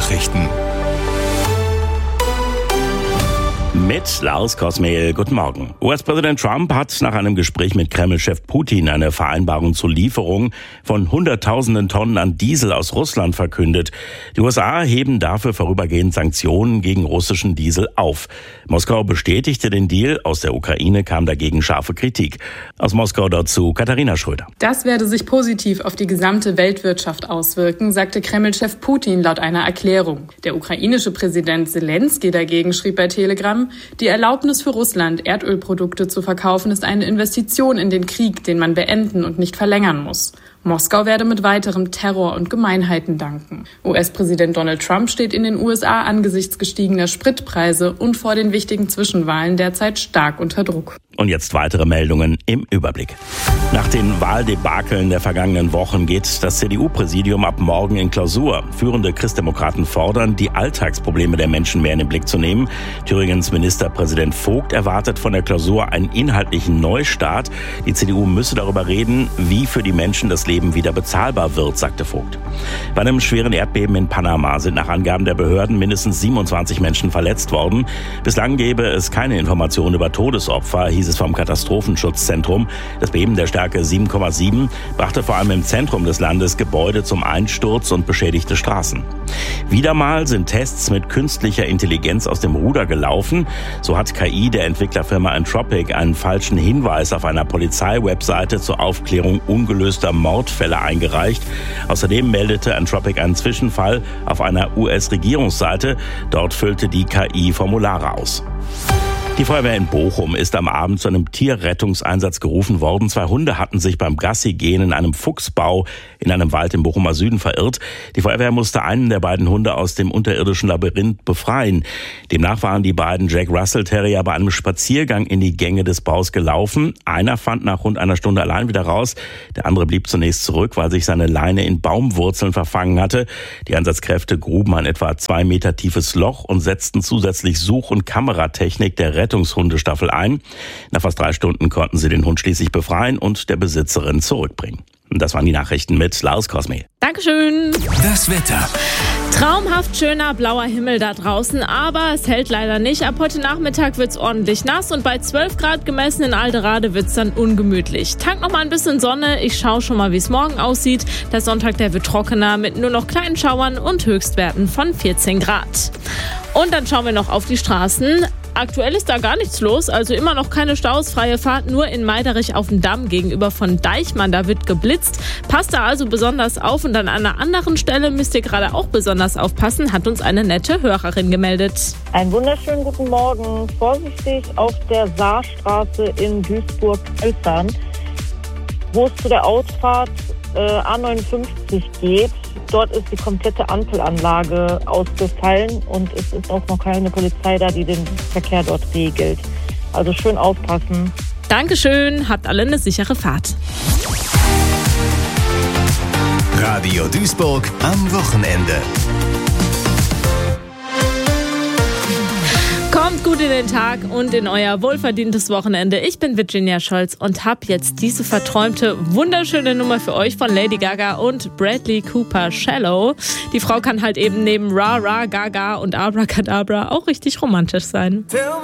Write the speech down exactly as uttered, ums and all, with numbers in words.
Nachrichten. Mit Lars Kosmehl, guten Morgen. U S-Präsident Trump hat nach einem Gespräch mit Kreml-Chef Putin eine Vereinbarung zur Lieferung von Hunderttausenden Tonnen an Diesel aus Russland verkündet. Die U S A heben dafür vorübergehend Sanktionen gegen russischen Diesel auf. Moskau bestätigte den Deal, aus der Ukraine kam dagegen scharfe Kritik. Aus Moskau dazu Katharina Schröder. Das werde sich positiv auf die gesamte Weltwirtschaft auswirken, sagte Kreml-Chef Putin laut einer Erklärung. Der ukrainische Präsident Selenskyj dagegen schrieb bei Telegram: Die Erlaubnis für Russland, Erdölprodukte zu verkaufen, ist eine Investition in den Krieg, den man beenden und nicht verlängern muss. Moskau werde mit weiterem Terror und Gemeinheiten danken. U S-Präsident Donald Trump steht in den U S A angesichts gestiegener Spritpreise und vor den wichtigen Zwischenwahlen derzeit stark unter Druck. Und jetzt weitere Meldungen im Überblick. Nach den Wahldebakeln der vergangenen Wochen geht das C D U-Präsidium ab morgen in Klausur. Führende Christdemokraten fordern, die Alltagsprobleme der Menschen mehr in den Blick zu nehmen. Thüringens Ministerpräsident Vogt erwartet von der Klausur einen inhaltlichen Neustart. Die C D U müsse darüber reden, wie für die Menschen das Leben wieder bezahlbar wird, sagte Vogt. Bei einem schweren Erdbeben in Panama sind nach Angaben der Behörden mindestens siebenundzwanzig Menschen verletzt worden. Bislang gebe es keine Informationen über Todesopfer, hieß es vom Katastrophenschutzzentrum. Das Beben der Stärke sieben Komma sieben brachte vor allem im Zentrum des Landes Gebäude zum Einsturz und beschädigte Straßen. Wieder mal sind Tests mit künstlicher Intelligenz aus dem Ruder gelaufen. So hat K I der Entwicklerfirma Anthropic einen falschen Hinweis auf einer Polizeiwebseite zur Aufklärung ungelöster Mordfälle eingereicht. Außerdem meldete Anthropic einen Zwischenfall auf einer U S-Regierungsseite. Dort füllte die K I Formulare aus. Die Feuerwehr in Bochum ist am Abend zu einem Tierrettungseinsatz gerufen worden. Zwei Hunde hatten sich beim Gassi-Gehen in einem Fuchsbau in einem Wald im Bochumer Süden verirrt. Die Feuerwehr musste einen der beiden Hunde aus dem unterirdischen Labyrinth befreien. Demnach waren die beiden Jack Russell Terrier bei einem Spaziergang in die Gänge des Baus gelaufen. Einer fand nach rund einer Stunde allein wieder raus. Der andere blieb zunächst zurück, weil sich seine Leine in Baumwurzeln verfangen hatte. Die Einsatzkräfte gruben ein etwa zwei Meter tiefes Loch und setzten zusätzlich Such- und Kameratechnik der Rettungshundestaffel ein. Nach fast drei Stunden konnten sie den Hund schließlich befreien und der Besitzerin zurückbringen. Und das waren die Nachrichten mit Lars Kosmehl. Dankeschön. Das Wetter. Traumhaft schöner blauer Himmel da draußen, aber es hält leider nicht. Ab heute Nachmittag wird's ordentlich nass und bei zwölf Grad gemessen in Alderade wird's dann ungemütlich. Tank noch mal ein bisschen Sonne. Ich schaue schon mal, wie es morgen aussieht. Der Sonntag, der wird trockener mit nur noch kleinen Schauern und Höchstwerten von vierzehn Grad. Und dann schauen wir noch auf die Straßen. Aktuell ist da gar nichts los, also immer noch keine Staus, freie Fahrt, nur in Meiderich auf dem Damm gegenüber von Deichmann, da wird geblitzt. Passt da also besonders auf und an einer anderen Stelle müsst ihr gerade auch besonders aufpassen, hat uns eine nette Hörerin gemeldet. Einen wunderschönen guten Morgen. Vorsichtig auf der Saarstraße in Duisburg-Elstern, wo es zu der Ausfahrt äh, A neunundfünfzig geht. Dort ist die komplette Ampelanlage ausgefallen und es ist auch noch keine Polizei da, die den Verkehr dort regelt. Also schön aufpassen. Dankeschön, habt alle eine sichere Fahrt. Radio Duisburg am Wochenende. Kommt gut in den Tag und in euer wohlverdientes Wochenende. Ich bin Virginia Scholz und habe jetzt diese verträumte, wunderschöne Nummer für euch von Lady Gaga und Bradley Cooper, Shallow. Die Frau kann halt eben neben Ra Ra, Gaga und Abracadabra auch richtig romantisch sein.